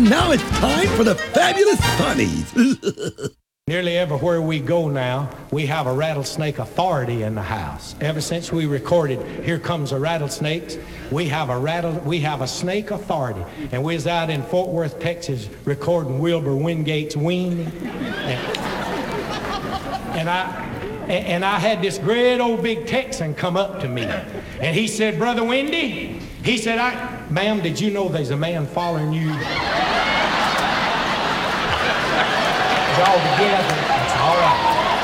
And now it's time for the Fabulous Funnies. Nearly everywhere we go now, we have a rattlesnake authority in the house. Ever since we recorded Here Comes the Rattlesnakes, we have a snake authority. And we was out in Fort Worth, Texas, recording Wilbur Wingate's Weenie. And I had this great old big Texan come up to me. And he said, Brother Wendy, he said, ma'am, did you know there's a man following you? All together. It's all right.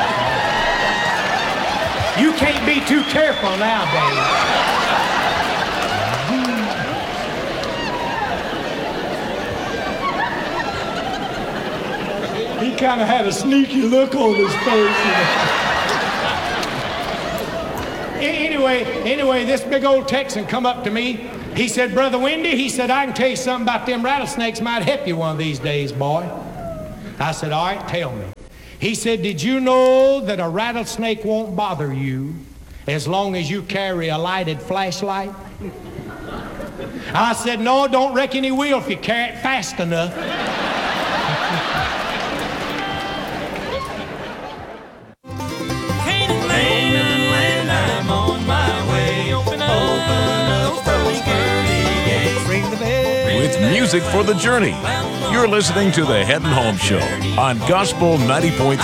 You can't be too careful nowadays. He kind of had a sneaky look on his face. Anyway, this big old Texan come up to me. He said, Brother Wendy, he said, I can tell you something about them rattlesnakes might help you one of these days, boy. I said, all right, tell me. He said, did you know that a rattlesnake won't bother you as long as you carry a lighted flashlight? I said, no, don't reckon he will if you carry it fast enough. With music for the journey. You're listening to the Headin' Home Show on Gospel 90.3.